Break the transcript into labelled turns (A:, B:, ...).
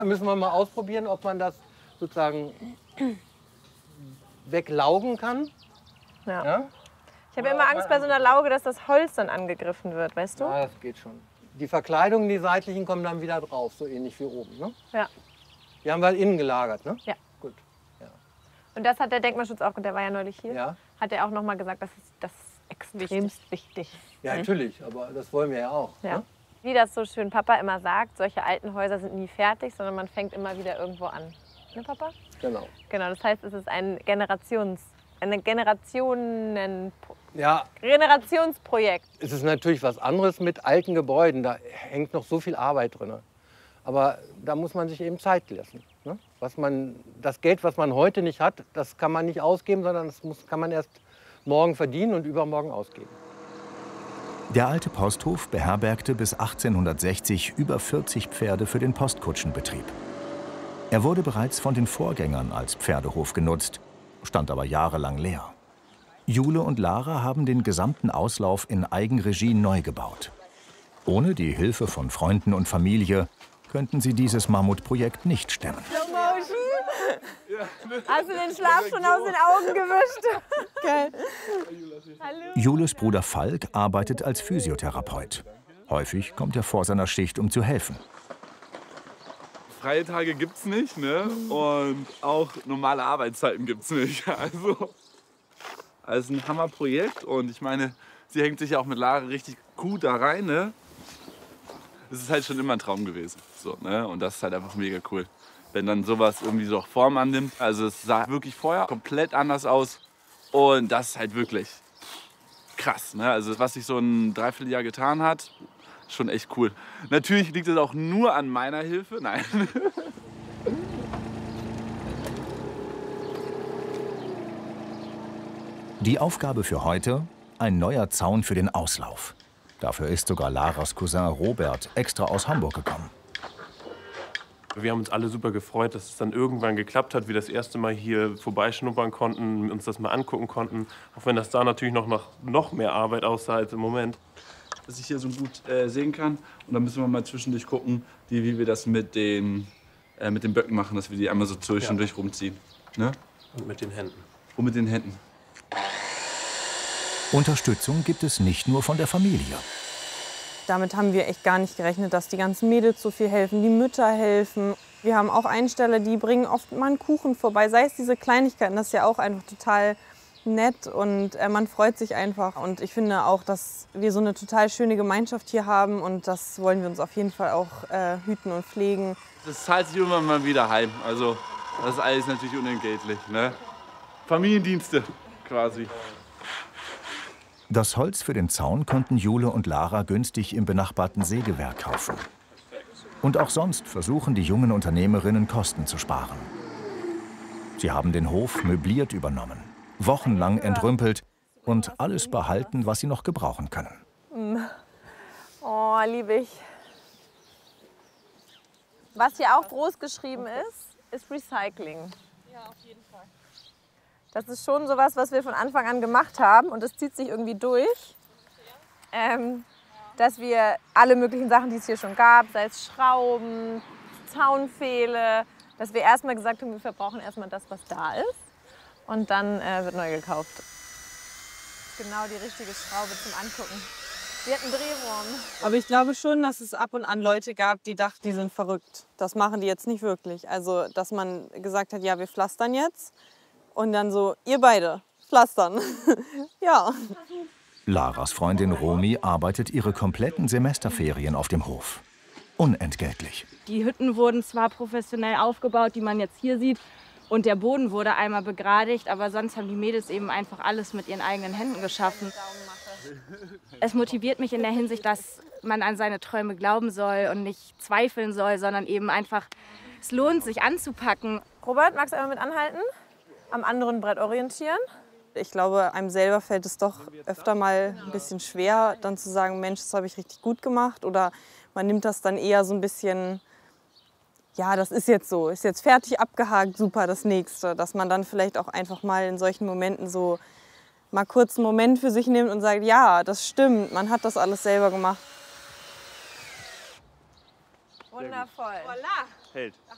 A: Da müssen wir mal ausprobieren, ob man das sozusagen weglaugen kann.
B: Ja.
A: Ja?
B: Ich habe immer Angst bei so einer Lauge, dass das Holz dann angegriffen wird, weißt du?
A: Ja, das geht schon. Die Verkleidungen, die seitlichen, kommen dann wieder drauf, so ähnlich wie oben. Ne?
B: Ja.
A: Die haben wir innen gelagert, ne?
B: Ja.
A: Gut. Ja.
B: Und das hat der Denkmalschutz auch, der war ja neulich hier,
A: Ja.
B: hat er auch noch mal gesagt, das ist extremst wichtig.
A: Ja, natürlich, aber das wollen wir ja auch.
B: Ja.
A: Ne?
B: Wie das so schön Papa immer sagt, solche alten Häuser sind nie fertig, sondern man fängt immer wieder irgendwo an. Ne, Papa?
A: Genau.
B: Genau, das heißt, es ist ein
A: Ja,
B: Generationsprojekt.
A: es ist natürlich was anderes mit alten Gebäuden. Da hängt noch so viel Arbeit drin. Aber da muss man sich eben Zeit lassen. Ne? Das Geld, was man heute nicht hat, das kann man nicht ausgeben, sondern das kann man erst morgen verdienen und übermorgen ausgeben.
C: Der alte Posthof beherbergte bis 1860 über 40 Pferde für den Postkutschenbetrieb. Er wurde bereits von den Vorgängern als Pferdehof genutzt, stand aber jahrelang leer. Jule und Lara haben den gesamten Auslauf in Eigenregie neu gebaut. Ohne die Hilfe von Freunden und Familie könnten sie dieses Mammutprojekt nicht stemmen.
B: Hast du den Schlaf schon aus den Augen gewischt? Geil. Hallo.
C: Jules Bruder Falk arbeitet als Physiotherapeut. Häufig kommt er vor seiner Schicht, um zu helfen.
D: Freie Tage gibt's nicht, ne? Und auch normale Arbeitszeiten gibt's nicht. Also ein Hammerprojekt und ich meine, sie hängt sich ja auch mit Lara richtig gut da rein, ne? Es ist halt schon immer ein Traum gewesen, so, ne? Und das ist halt einfach mega cool, wenn dann sowas irgendwie so auch Form annimmt. Also es sah wirklich vorher komplett anders aus und das ist halt wirklich krass, ne? Also was sich so ein Dreivierteljahr getan hat, schon echt cool. Natürlich liegt es auch nur an meiner Hilfe, nein.
C: Die Aufgabe für heute: ein neuer Zaun für den Auslauf. Dafür ist sogar Laras Cousin Robert extra aus Hamburg gekommen.
E: Wir haben uns alle super gefreut, dass es dann irgendwann geklappt hat, wir das erste Mal hier vorbeischnuppern konnten, uns das mal angucken konnten. Auch wenn das da natürlich noch mehr Arbeit aussah als im Moment.
D: Dass ich hier so gut sehen kann. Und dann müssen wir mal zwischendurch gucken, wie wir das mit den Böcken machen, dass wir die einmal so zwischendurch rumziehen. Ne?
E: Und mit den Händen.
D: Und mit den Händen.
C: Unterstützung gibt es nicht nur von der Familie.
F: Damit haben wir echt gar nicht gerechnet, dass die ganzen Mädels so viel helfen, die Mütter helfen. Wir haben auch Einsteller, die bringen oft mal einen Kuchen vorbei, sei es diese Kleinigkeiten, das ist ja auch einfach total nett und man freut sich einfach. Und ich finde auch, dass wir so eine total schöne Gemeinschaft hier haben und das wollen wir uns auf jeden Fall auch hüten und pflegen.
D: Das zahlt sich irgendwann mal wieder heim, also das ist alles natürlich unentgeltlich, ne? Familiendienste quasi.
C: Das Holz für den Zaun konnten Jule und Lara günstig im benachbarten Sägewerk kaufen. Und auch sonst versuchen die jungen Unternehmerinnen, Kosten zu sparen. Sie haben den Hof möbliert übernommen, wochenlang entrümpelt und alles behalten, was sie noch gebrauchen können.
B: Oh, liebe ich. Was hier auch groß geschrieben ist Recycling.
F: Ja, auf jeden Fall.
B: Das ist schon sowas, was wir von Anfang an gemacht haben und das zieht sich irgendwie durch. Dass wir alle möglichen Sachen, die es hier schon gab, sei es Schrauben, Zaunpfähle, dass wir erstmal gesagt haben, wir verbrauchen erstmal das, was da ist und dann wird neu gekauft. Genau die richtige Schraube zum Angucken. Wir hatten einen Drehwurm.
F: Aber ich glaube schon, dass es ab und an Leute gab, die dachten, die sind verrückt. Das machen die jetzt nicht wirklich. Also, dass man gesagt hat, ja, wir pflastern jetzt. Und dann so, ihr beide, pflastern. Ja.
C: Laras Freundin Romy arbeitet ihre kompletten Semesterferien auf dem Hof. Unentgeltlich.
G: Die Hütten wurden zwar professionell aufgebaut, die man jetzt hier sieht, und der Boden wurde einmal begradigt, aber sonst haben die Mädels eben einfach alles mit ihren eigenen Händen geschaffen. Es motiviert mich in der Hinsicht, dass man an seine Träume glauben soll und nicht zweifeln soll, sondern eben einfach, es lohnt sich anzupacken.
B: Robert, magst du einmal mit anhalten? Am anderen Brett orientieren?
F: Ich glaube, einem selber fällt es doch öfter mal ein bisschen schwer, dann zu sagen, Mensch, das habe ich richtig gut gemacht. Oder man nimmt das dann eher so ein bisschen, ja, das ist jetzt so, ist jetzt fertig, abgehakt, super, das Nächste. Dass man dann vielleicht auch einfach mal in solchen Momenten so mal kurz einen Moment für sich nimmt und sagt, ja, das stimmt, man hat das alles selber gemacht.
B: Wundervoll.
D: Hält.